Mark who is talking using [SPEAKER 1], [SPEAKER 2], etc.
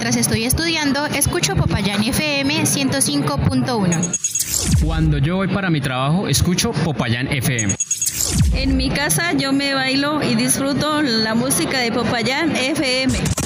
[SPEAKER 1] mientras estoy estudiando, escucho Popayán FM 105.1.
[SPEAKER 2] Cuando yo voy para mi trabajo, escucho Popayán FM.
[SPEAKER 3] En mi casa yo me bailo y disfruto la música de Popayán FM.